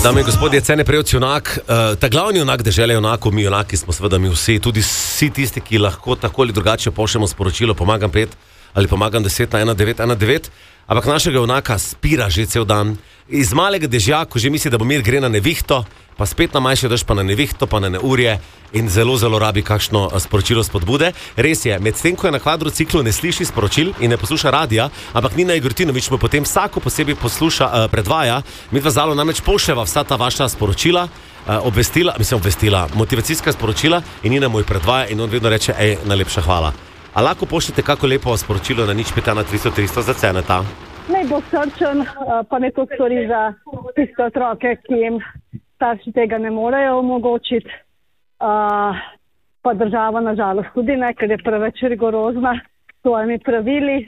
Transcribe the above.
Dame in gospodje, Cene Prevc junak, ta glavni junak dežele junakov, mi junaki smo seveda mi vsi, tudi vsi tisti, ki lahko tako ali drugače pošljemo sporočilo, pomagam 5 ali pomagam 10 na 1919, ampak našega junaka spira že cel dan. Iz malega dežja, ko že misli, da bo mir, gre na nevihto, pa spet na manjši dež, pa na nevihto, pa na neurje in zelo, zelo rabi kakšno sporočilo spodbude. Res je, medtem ko je na kvadrociklu, ne sliši sporočil in ne posluša radija, ampak Nina Igortinović mu potem vsako posebej predvaja. Midva z Alo namreč pošljeva vsa ta vaša sporočila, obvestila, motivacijska sporočila in Nina mu jih predvaja in on vedno reče, najlepša hvala. A lahko pošljete kako lepo sporočilo na 051 za Ceneta? Naj bo srčen, pa ne to stori za tiste otroke, ki jim starši tega ne morejo omogočiti. Pa država nažalost tudi ne, ker je preveč rigorozna s svojimi pravili.